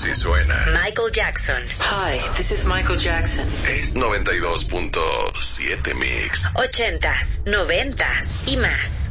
Así suena. Michael Jackson. Hi, this is Michael Jackson. Es 92.7 Mix. 80s, 90s y más.